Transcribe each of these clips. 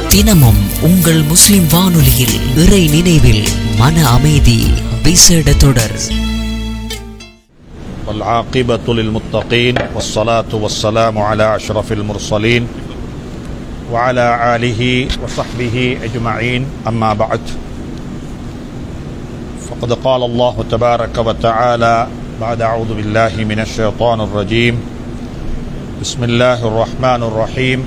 தினமும் உங்கள் முஸ்லிம் வானொலியில் இறை நினைவில் மன அமைதி விசேட தொடர். والعاقبة للمتقين والصلاة والسلام على أشرف المرسلين وعلى آله وصحبه أجمعين أما بعد فقد قال الله تبارك وتعالى بعد أعوذ بالله من الشيطان الرجيم بسم الله الرحمن الرحيم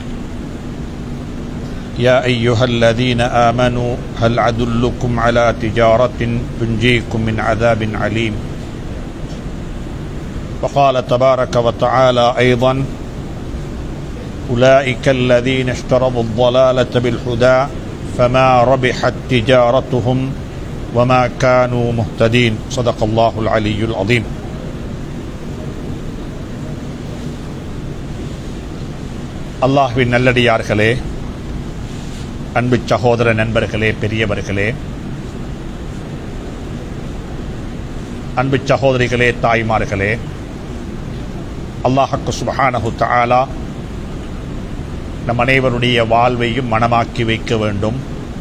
يا أيها الذين آمنوا هل أدلكم على تجارة تنجيكم من عذاب عليم وقال تبارك وتعالى أيضا أولئك الذين اشتروا الضلالة بالهدى فما ربحت تجارتهم وما كانوا مهتدين صدق الله العلي العظيم. அல்லாஹ்வின் நல்லடியார்களே, அன்பு சகோதர நண்பர்களே, பெரியவர்களே, அன்பு சகோதரிகளே, தாய்மார்களே, அல்லாஹ் சுப்ஹானஹு தஆலா நம் அனைவருடைய வாழ்வையும் மனமாக்கி வைக்க வேண்டும்.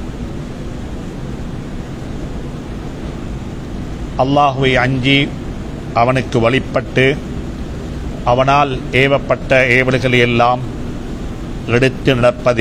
அல்லாஹுவை அஞ்சி அவனுக்கு வழிபட்டு அவனால் ஏவப்பட்ட ஏவல்களை எல்லாம் எடுத்து நடப்பது